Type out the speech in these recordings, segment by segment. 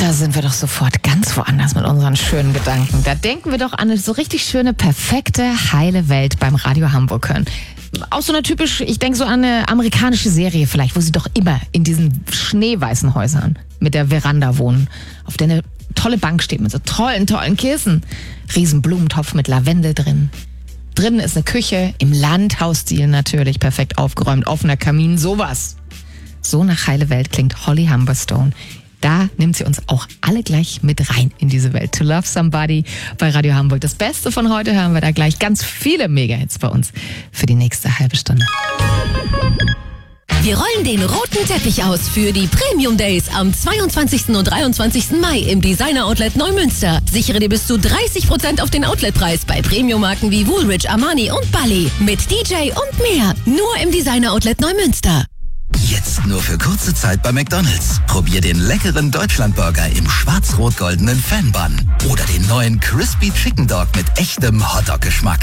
Da sind wir doch sofort ganz woanders mit unseren schönen Gedanken. Da denken wir doch an eine so richtig schöne, perfekte, heile Welt beim Radio Hamburg hören. Auch so eine typisch, ich denke so an eine amerikanische Serie vielleicht, wo sie doch immer in diesen schneeweißen Häusern mit der Veranda wohnen, auf der eine tolle Bank steht mit so tollen Kissen. Riesen Blumentopf mit Lavendel drin. Drinnen ist eine Küche, im Landhausstil natürlich, perfekt aufgeräumt, offener Kamin, sowas. So nach heile Welt klingt Holly Humberstone. Da nimmt sie uns auch alle gleich mit rein in diese Welt. To Love Somebody bei Radio Hamburg. Das Beste von heute hören wir da gleich. Ganz viele Mega-Hits bei uns für die nächste halbe Stunde. Wir rollen den roten Teppich aus für die Premium Days am 22. und 23. Mai im Designer Outlet Neumünster. Sichere dir bis zu 30% auf den Outletpreis bei Premium-Marken wie Woolrich, Armani und Bali. Mit DJ und mehr. Nur im Designer Outlet Neumünster. Jetzt nur für kurze Zeit bei McDonald's. Probier den leckeren Deutschlandburger im schwarz-rot-goldenen Fan-Bun. Oder den neuen Crispy Chicken Dog mit echtem Hotdog-Geschmack.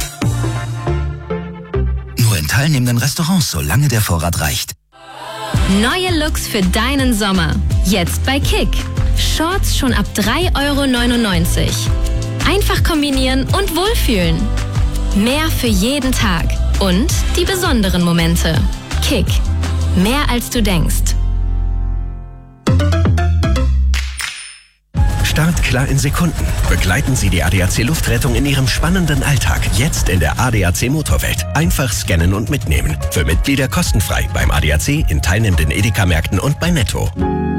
Nur in teilnehmenden Restaurants, solange der Vorrat reicht. Neue Looks für deinen Sommer. Jetzt bei Kick. Shorts schon ab 3,99 €. Einfach kombinieren und wohlfühlen. Mehr für jeden Tag. Und die besonderen Momente. Kick. Mehr als du denkst. Startklar in Sekunden. Begleiten Sie die ADAC Luftrettung in Ihrem spannenden Alltag. Jetzt in der ADAC Motorwelt. Einfach scannen und mitnehmen. Für Mitglieder kostenfrei beim ADAC, in teilnehmenden Edeka-Märkten und bei Netto.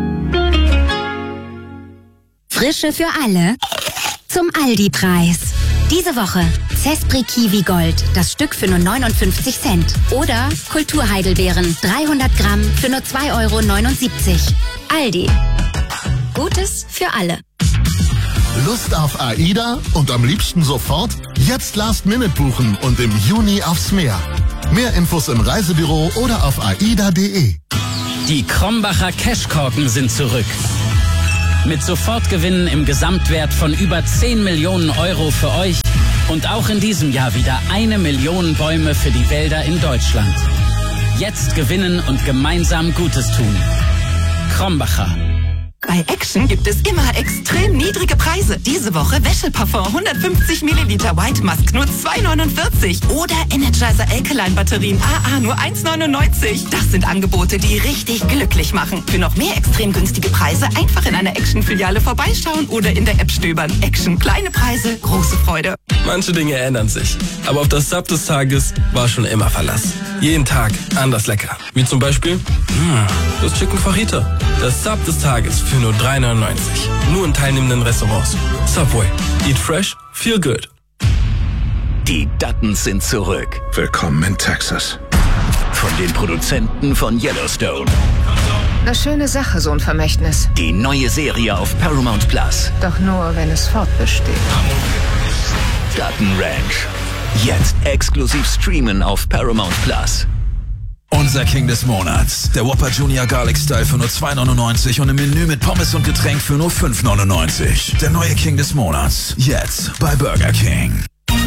Frische für alle zum Aldi-Preis. Diese Woche Zespri Kiwi Gold, das Stück für nur 59 Cent. Oder Kulturheidelbeeren, 300 Gramm für nur 2,79 €. Aldi. Gutes für alle. Lust auf AIDA und am liebsten sofort? Jetzt Last-Minute buchen und im Juni aufs Meer. Mehr Infos im Reisebüro oder auf aida.de. Die Krombacher Cashkorken sind zurück. Mit Sofortgewinnen im Gesamtwert von über 10 Millionen € für euch und auch in diesem Jahr wieder 1 Million Bäume für die Wälder in Deutschland. Jetzt gewinnen und gemeinsam Gutes tun. Krombacher. Bei Action gibt es immer extrem niedrige Preise. Diese Woche Wäscheparfum 150 Milliliter White Musk nur 2,49 € oder Energizer Alkaline Batterien AA nur 1,99 €. Das sind Angebote, die richtig glücklich machen. Für noch mehr extrem günstige Preise einfach in einer Action-Filiale vorbeischauen oder in der App stöbern. Action, kleine Preise, große Freude. Manche Dinge ändern sich, aber auf das Sub des Tages war schon immer Verlass. Jeden Tag anders lecker. Wie zum Beispiel das Chicken Fajita. Das Sub des Tages für nur 3,99 €. Nur in teilnehmenden Restaurants. Subway. Eat fresh, feel good. Die Duttons sind zurück. Willkommen in Texas. Von den Produzenten von Yellowstone. Eine schöne Sache, so ein Vermächtnis. Die neue Serie auf Paramount Plus. Doch nur, wenn es fortbesteht. Dutton Ranch. Jetzt exklusiv streamen auf Paramount Plus. Unser King des Monats. Der Whopper Junior Garlic Style für nur 2,99 € und im Menü mit Pommes und Getränk für nur 5,99 €. Der neue King des Monats. Jetzt bei Burger King.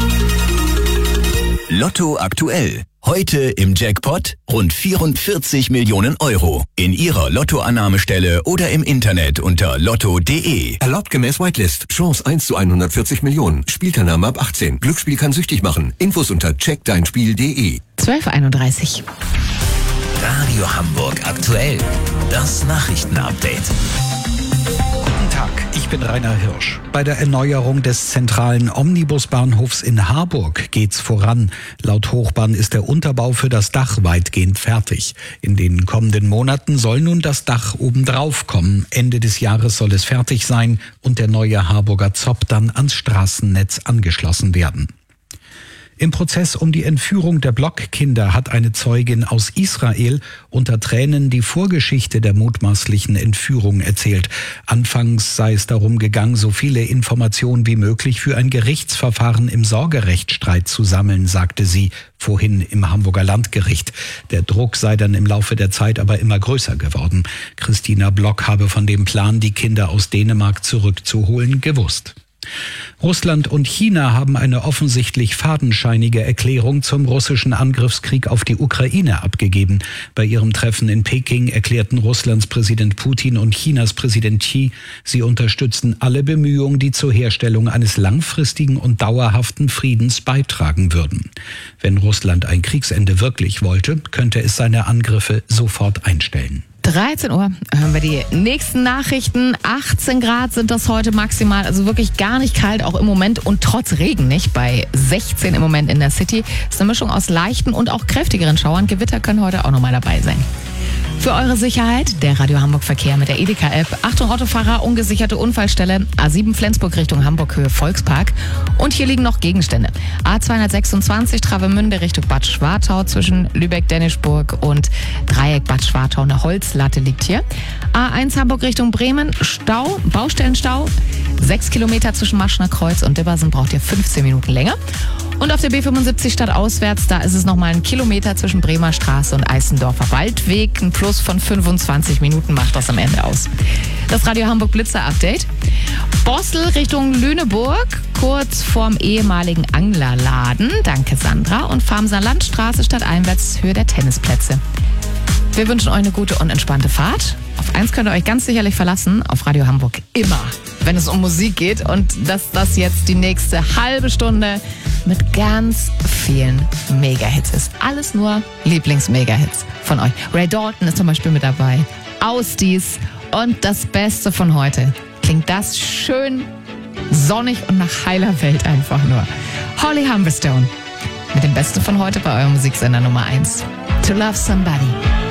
Lotto aktuell. Heute im Jackpot rund 44 Millionen €. In Ihrer Lottoannahmestelle oder im Internet unter lotto.de. Erlaubt gemäß Whitelist. Chance 1 zu 140 Millionen. Spielteilnahme ab 18. Glücksspiel kann süchtig machen. Infos unter checkdeinspiel.de. 12:31. Radio Hamburg aktuell. Das Nachrichtenupdate. Guten Tag, ich bin Rainer Hirsch. Bei der Erneuerung des zentralen Omnibusbahnhofs in Harburg geht's voran. Laut Hochbahn ist der Unterbau für das Dach weitgehend fertig. In den kommenden Monaten soll nun das Dach obendrauf kommen. Ende des Jahres soll es fertig sein und der neue Harburger Zopp dann ans Straßennetz angeschlossen werden. Im Prozess um die Entführung der Blockkinder hat eine Zeugin aus Israel unter Tränen die Vorgeschichte der mutmaßlichen Entführung erzählt. Anfangs sei es darum gegangen, so viele Informationen wie möglich für ein Gerichtsverfahren im Sorgerechtsstreit zu sammeln, sagte sie vorhin im Hamburger Landgericht. Der Druck sei dann im Laufe der Zeit aber immer größer geworden. Christina Block habe von dem Plan, die Kinder aus Dänemark zurückzuholen, gewusst. Russland und China haben eine offensichtlich fadenscheinige Erklärung zum russischen Angriffskrieg auf die Ukraine abgegeben. Bei ihrem Treffen in Peking erklärten Russlands Präsident Putin und Chinas Präsident Xi, sie unterstützen alle Bemühungen, die zur Herstellung eines langfristigen und dauerhaften Friedens beitragen würden. Wenn Russland ein Kriegsende wirklich wollte, könnte es seine Angriffe sofort einstellen. 13 Uhr hören wir die nächsten Nachrichten. 18 Grad sind das heute maximal, also wirklich gar nicht kalt, auch im Moment und trotz Regen nicht. Bei 16 im Moment in der City. Das ist eine Mischung aus leichten und auch kräftigeren Schauern. Gewitter können heute auch nochmal dabei sein. Für eure Sicherheit der Radio Hamburg Verkehr mit der Edeka-App. Achtung Autofahrer, ungesicherte Unfallstelle. A7 Flensburg Richtung Hamburg Höhe Volkspark. Und hier liegen noch Gegenstände. A226 Travemünde Richtung Bad Schwartau zwischen Lübeck-Denischburg und Dreieck Bad Schwartau. Eine Holzlatte liegt hier. A1 Hamburg Richtung Bremen. Stau, Baustellenstau. 6 Kilometer zwischen Maschner Kreuz und Dibbersen braucht ihr 15 Minuten länger. Und auf der B75 stadtauswärts, da ist es nochmal 1 Kilometer zwischen Bremer Straße und Eissendorfer Waldweg. Ein Plus von 25 Minuten macht das am Ende aus. Das Radio Hamburg Blitzer Update. Bossel Richtung Lüneburg, kurz vorm ehemaligen Anglerladen. Danke Sandra. Und Farmser Landstraße stadteinwärts Höhe der Tennisplätze. Wir wünschen euch eine gute und entspannte Fahrt. Auf eins könnt ihr euch ganz sicherlich verlassen, auf Radio Hamburg immer, wenn es um Musik geht. Und dass das jetzt die nächste halbe Stunde mit ganz vielen Mega-Hits ist. Alles nur Lieblings-Mega-Hits von euch. Ray Dalton ist zum Beispiel mit dabei. Ausdies und das Beste von heute. Klingt das schön sonnig und nach heiler Welt einfach nur. Holly Humberstone mit dem Beste von heute bei eurem Musiksender Nummer 1. To Love Somebody.